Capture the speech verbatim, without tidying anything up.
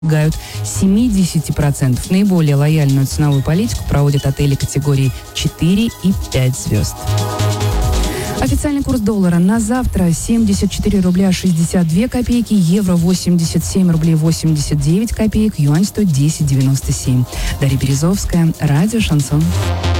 достигают семьдесят процентов. Наиболее лояльную ценовую политику проводят отели категории четыре и пять звезд. Официальный курс доллара на завтра семьдесят четыре рубля шестьдесят две копейки, евро восемьдесят семь рублей восемьдесят девять копеек, юань сто десять девяносто семь. Дарья Березовская, радио «Шансон».